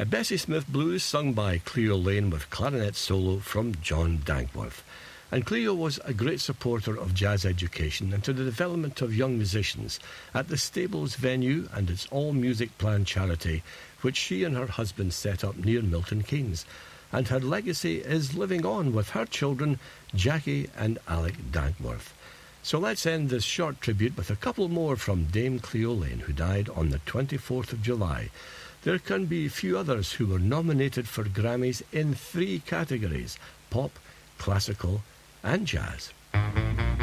A Bessie Smith blues sung by Cleo Lane with clarinet solo from John Dankworth. And Cleo was a great supporter of jazz education and to the development of young musicians at the Stables venue and its All Music Plan charity, which she and her husband set up near Milton Keynes. And her legacy is living on with her children, Jackie and Alec Dankworth. So let's end this short tribute with a couple more from Dame Cleo Lane, who died on the 24th of July. There can be few others who were nominated for Grammys in 3 categories: pop, classical and jazz.